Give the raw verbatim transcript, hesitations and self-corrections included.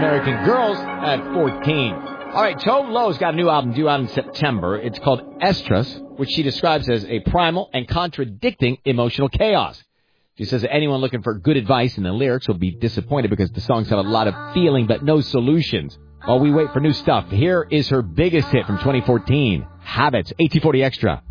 American Girls at fourteen. All right, Tove Lo's got a new album due out in September. It's called Estrus, which she describes as a primal and contradicting emotional chaos. She says that anyone looking for good advice in the lyrics will be disappointed because the songs have a lot of feeling but no solutions. While we wait for new stuff, here is her biggest hit from twenty fourteen, Habits, eighteen forty Extra.